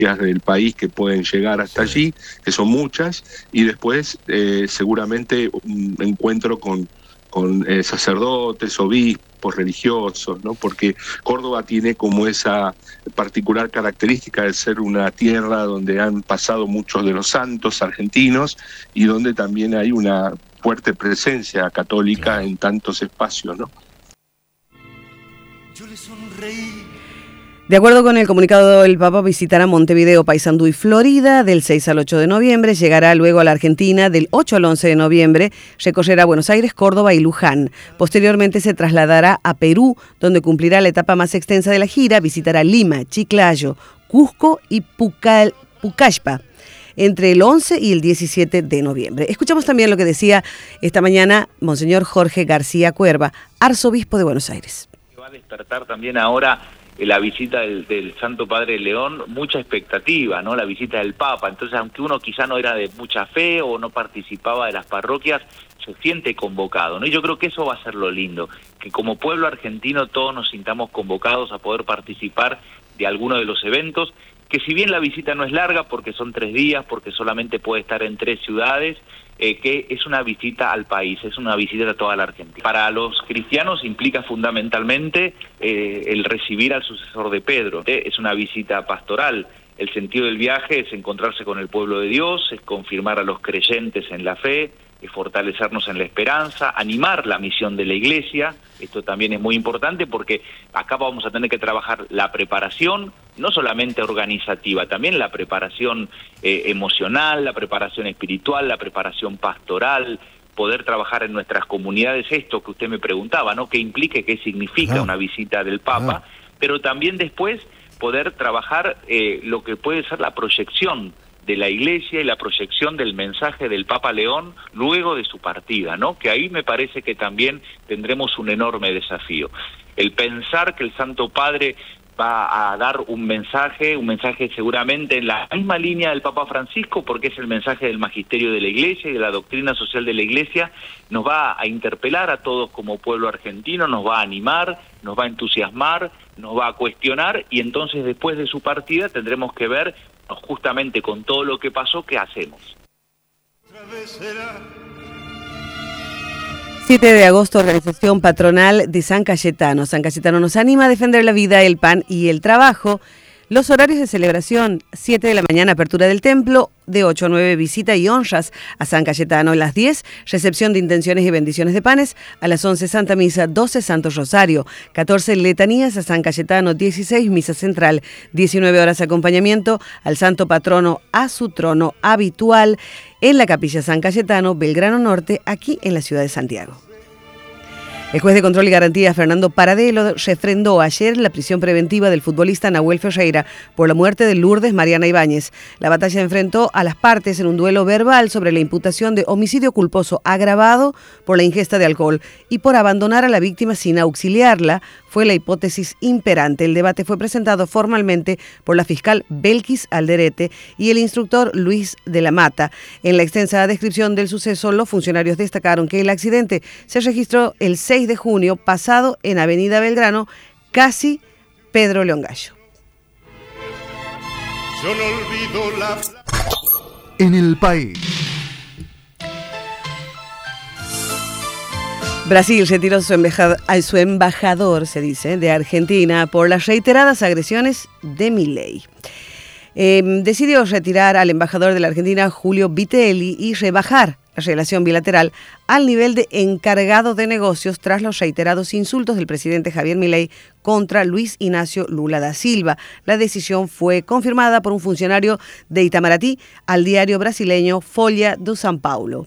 del país que pueden llegar hasta allí, que son muchas, y después seguramente un encuentro con sacerdotes, obispos, religiosos, ¿no? Porque Córdoba tiene como esa particular característica de ser una tierra donde han pasado muchos de los santos argentinos y donde también hay una fuerte presencia católica en tantos espacios, ¿no? Yo le sonreí. De acuerdo con el comunicado, el Papa visitará Montevideo, Paysandú y Florida del 6 al 8 de noviembre, llegará luego a la Argentina del 8 al 11 de noviembre, recorrerá Buenos Aires, Córdoba y Luján. Posteriormente se trasladará a Perú, donde cumplirá la etapa más extensa de la gira, visitará Lima, Chiclayo, Cusco y Pucallpa entre el 11 y el 17 de noviembre. Escuchamos también lo que decía esta mañana Monseñor Jorge García Cuerva, arzobispo de Buenos Aires. Va a despertar también ahora la visita del Santo Padre León, mucha expectativa, ¿no? La visita del Papa. Entonces, aunque uno quizá no era de mucha fe o no participaba de las parroquias, se siente convocado, ¿no? Y yo creo que eso va a ser lo lindo, que como pueblo argentino todos nos sintamos convocados a poder participar de alguno de los eventos, que si bien la visita no es larga, porque son 3 días, porque solamente puede estar en 3 ciudades, que es una visita al país, es una visita a toda la Argentina. Para los cristianos implica fundamentalmente el recibir al sucesor de Pedro. Es una visita pastoral. El sentido del viaje es encontrarse con el pueblo de Dios, es confirmar a los creyentes en la fe, es fortalecernos en la esperanza, animar la misión de la Iglesia. Esto también es muy importante porque acá vamos a tener que trabajar la preparación, no solamente organizativa, también la preparación emocional, la preparación espiritual, la preparación pastoral, poder trabajar en nuestras comunidades, esto que usted me preguntaba, ¿no? ¿Qué implica, qué significa una visita del Papa? Pero también después poder trabajar lo que puede ser la proyección de la Iglesia y la proyección del mensaje del Papa León luego de su partida, ¿no? Que ahí me parece que también tendremos un enorme desafío. El pensar que el Santo Padre va a dar un mensaje seguramente en la misma línea del Papa Francisco, porque es el mensaje del magisterio de la Iglesia y de la doctrina social de la Iglesia, nos va a interpelar a todos como pueblo argentino, nos va a animar, nos va a entusiasmar, nos va a cuestionar, y entonces después de su partida tendremos que ver justamente con todo lo que pasó, ¿qué hacemos? 7 de agosto, organización patronal de San Cayetano. San Cayetano nos anima a defender la vida, el pan y el trabajo. Los horarios de celebración: 7 de la mañana, apertura del templo, de 8 a 9, visita y honras a San Cayetano. A las 10, recepción de intenciones y bendiciones de panes. A las 11, Santa Misa. 12, Santo Rosario. 14, letanías a San Cayetano. 16, Misa Central. 19 horas, acompañamiento al Santo Patrono a su trono habitual en la Capilla San Cayetano, Belgrano Norte, aquí en la ciudad de Santiago. El juez de control y garantía Fernando Paradelo refrendó ayer la prisión preventiva del futbolista Nahuel Ferreira por la muerte de Lourdes Mariana Ibáñez. La batalla enfrentó a las partes en un duelo verbal sobre la imputación de homicidio culposo agravado por la ingesta de alcohol y por abandonar a la víctima sin auxiliarla. Fue la hipótesis imperante. El debate fue presentado formalmente por la fiscal Belkis Alderete y el instructor Luis de la Mata. En la extensa descripción del suceso, los funcionarios destacaron que el accidente se registró el 6 de junio pasado en Avenida Belgrano, casi Pedro León Gallo. Yo no olvido la... En el país. Brasil retiró su embajador, se dice, de Argentina por las reiteradas agresiones de Milei. Decidió retirar al embajador de la Argentina, Julio Vitelli, y rebajar la relación bilateral al nivel de encargado de negocios tras los reiterados insultos del presidente Javier Milei contra Luis Ignacio Lula da Silva. La decisión fue confirmada por un funcionario de Itamaraty al diario brasileño Folha de São Paulo.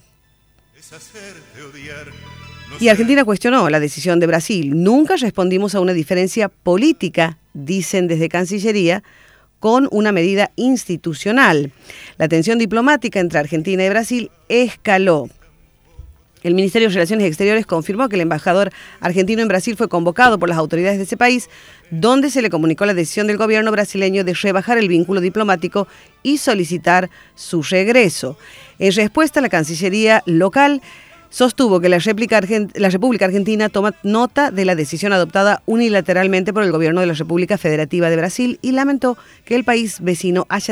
Y Argentina cuestionó la decisión de Brasil. Nunca respondimos a una diferencia política, dicen desde Cancillería, con una medida institucional. La tensión diplomática entre Argentina y Brasil escaló. El Ministerio de Relaciones Exteriores confirmó que el embajador argentino en Brasil fue convocado por las autoridades de ese país, donde se le comunicó la decisión del gobierno brasileño de rebajar el vínculo diplomático y solicitar su regreso. En respuesta, la Cancillería local sostuvo que la República Argentina toma nota de la decisión adoptada unilateralmente por el gobierno de la República Federativa de Brasil y lamentó que el país vecino haya